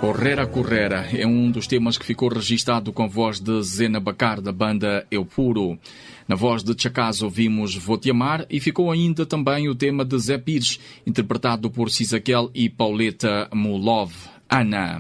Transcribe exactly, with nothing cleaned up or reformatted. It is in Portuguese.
Correra Correra é um dos temas que ficou registado com a voz de Zena Bacar, da banda Eu Puro. Na voz de Tchacaz ouvimos Vou-te Amar e ficou ainda também o tema de Zé Pires, interpretado por Cisaquel e Pauleta Mulov, Ana.